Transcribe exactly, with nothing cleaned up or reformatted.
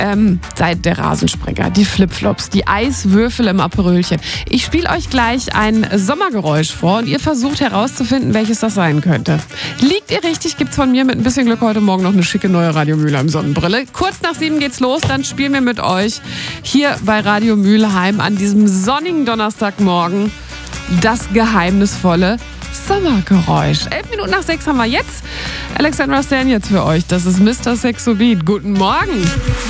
Ähm, seit der Rasensprenger, die Flipflops, die Eiswürfel im Aperölchen. Ich spiele euch gleich ein Sommergeräusch vor und ihr versucht herauszufinden, welches das sein könnte. Liegt ihr richtig, gibt's von mir mit ein bisschen Glück heute Morgen noch eine schicke neue Radio Mülheim Sonnenbrille. Kurz nach sieben geht's los, dann spielen wir mit euch hier bei Radio Mülheim an diesem sonnigen Donnerstagmorgen das geheimnisvolle Sommergeräusch. Elf Minuten nach sechs haben wir jetzt. Alexandra Stan jetzt für euch. Das ist Mister Sexo Beat. Guten Morgen.